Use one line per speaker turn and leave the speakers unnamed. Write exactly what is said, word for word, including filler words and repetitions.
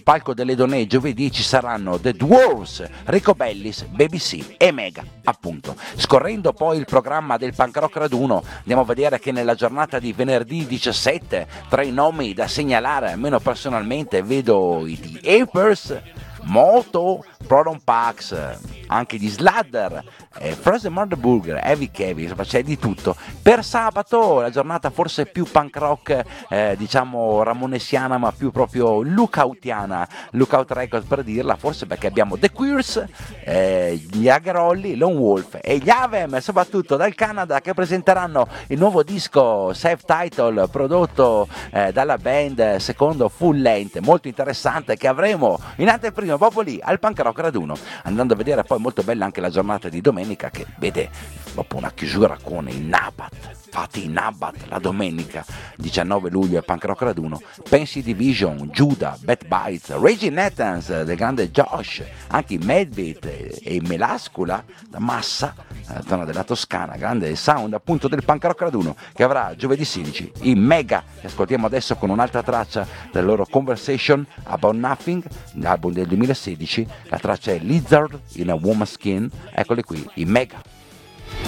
palco delle donne giovedì ci saranno The Dwarfs, Rico Bellis, Baby C e Mega, appunto. Scorrendo poi il programma del Punk Rock Raduno, andiamo a vedere che nella giornata di venerdì diciassette, tra i nomi da segnalare, almeno personalmente, vedo i The Apers, Moto, Proton Pax, anche gli Sladder, eh, Frozen Murder Burger, Heavy Kevin, insomma c'è di tutto. Per sabato la giornata forse più punk rock, eh, diciamo ramonesiana, ma più proprio lookoutiana, Lookout Records per dirla, forse perché abbiamo The Queers, eh, gli Agarolli, Lone Wolf e gli Avem, soprattutto dal Canada, che presenteranno il nuovo disco self-title prodotto eh, dalla band, secondo full length, molto interessante, che avremo in anteprima proprio lì al Punk Rock Raduno, andando a vedere poi molto bella anche la giornata di domenica, che vede dopo una chiusura con il Nabat, fatti in Nabat la domenica diciannove luglio al Punk Rock Raduno, Pensy Division, Judah, Bad Bites, Reggie Nathans del grande Josh, anche i Medbeat e Melascula da Massa, la zona della Toscana, grande sound appunto del Punk Rock Raduno, che avrà giovedì sedici i Mega, che ascoltiamo adesso con un'altra traccia del loro Conversation About Nothing, l'album del duemilasedici, la traccia è Lizard in a Woman's Skin, eccoli qui i Mega.